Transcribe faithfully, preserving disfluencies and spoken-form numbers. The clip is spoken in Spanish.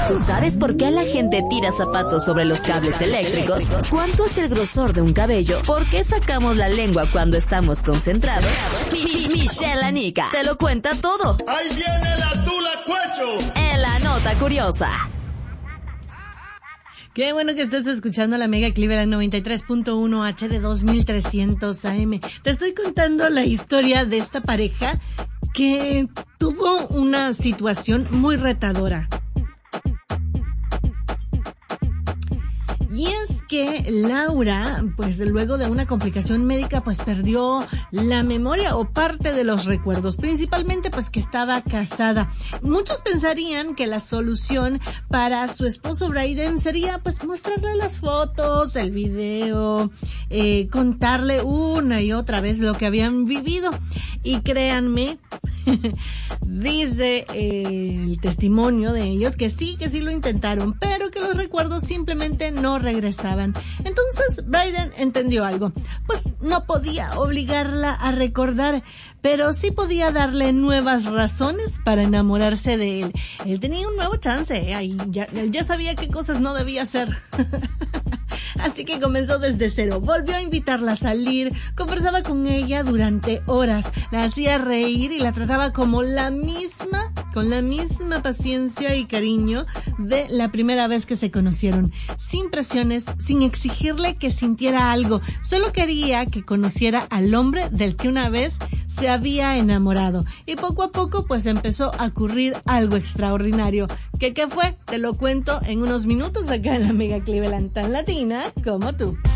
¿Tú sabes por qué la gente tira zapatos sobre los cables eléctricos? ¿Cuánto es el grosor de un cabello? ¿Por qué sacamos la lengua cuando estamos concentrados? Mi- Michelle Anica te lo cuenta todo. ¡Ahí viene la tula cuecho! En la nota curiosa. Qué bueno que estés escuchando la Mega Cleveland noventa y tres punto uno H de dos mil trescientos A M. Te estoy contando la historia de esta pareja que tuvo una situación muy retadora. Y es que Laura, pues luego de una complicación médica, pues perdió la memoria o parte de los recuerdos, principalmente pues que estaba casada. Muchos pensarían que la solución para su esposo Brayden sería pues mostrarle las fotos, el video, eh, contarle una y otra vez lo que habían vivido. Y créanme, dice eh, el testimonio de ellos que sí, que sí lo intentaron, pero que los recuerdos simplemente no regresaban. Entonces Brayden entendió algo, pues no podía obligarla a recordar, pero sí podía darle nuevas razones para enamorarse de él. Él tenía un nuevo chance, ¿eh? Ahí ya, él ya sabía qué cosas no debía hacer. Así que comenzó desde cero, volvió a invitarla a salir, conversaba con ella durante horas, la hacía reír y la trataba como la misma, con la misma paciencia y cariño de la primera vez que se conocieron, sin presiones, sin exigirle que sintiera algo, solo quería que conociera al hombre del que una vez se había enamorado. Y poco a poco pues empezó a ocurrir algo extraordinario. ¿Qué qué fue? Te lo cuento en unos minutos acá en la Mega Cleveland, tan latina como tú.